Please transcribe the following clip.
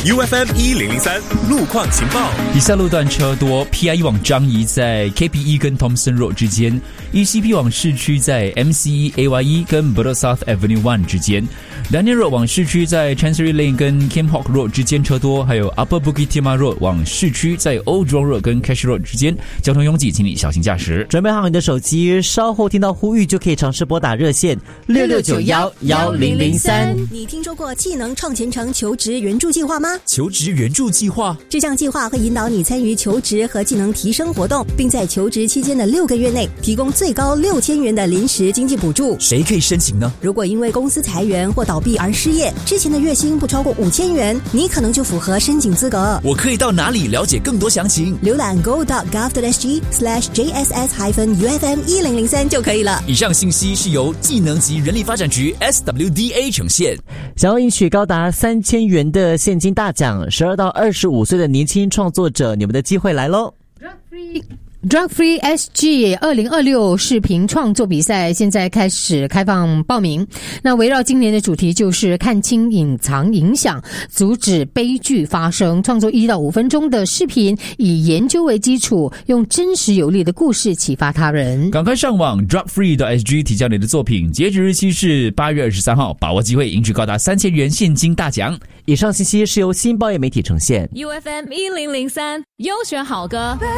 UFM 1003路况情报。 以下路段车多 ，PIE 往张仪在 KPE 跟 Thomson Road 之间 ，ECP 往市区在 MCE、AYE 跟 Bedok South Avenue 1之间 ，Daniel Road 往市区在 Chancery Lane 跟 Kim Hock Road 之间车多，还有 Upper Bukit Timah Road 往市区在 Old Jurong Road 跟 Cash Road 之间交通拥挤，请你小心驾驶。 准备好你的手机，稍后听到呼吁就可以尝试拨打热线66911003。 你听说过技能创前程求职援助计划吗？ 求职援助计划， 这项计划会引导你参与求职和技能提升活动，并在求职期间的6个月内提供最高6000元的临时经济补助。 谁可以申请呢？ 如果因为公司裁员或倒闭而失业，之前的月薪不超过5000元，你可能就符合申请资格。 我可以到哪里了解更多详情？ 浏览 go.gov.sg/JSS-UFM1003 就可以了。 以上信息是由技能及人力发展局 SWDA 呈现。 想要赢取高达3000元的现金大奖，12到25岁的年轻创作者，你们的机会来咯。 Drug Free SG 2026视频创作比赛现在开始开放报名。那围绕今年的主题就是看清隐藏影响，阻止悲剧发生。创作1到5分钟的视频，以研究为基础，用真实有力的故事启发他人。 赶快上网 drugfree.sg 提交你的作品，截止日期是8月23号，把握机会赢取高达3000元现金大奖。 以上信息是由新报业媒体呈现。 UFM 1003优选好歌。